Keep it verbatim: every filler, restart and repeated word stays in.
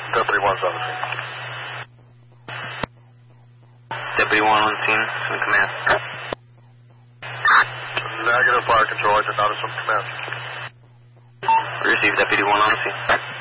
Deputy one's on the scene. Deputy one on scene, in command. Negative, fire control. I did not assume command. Receive Deputy one on scene.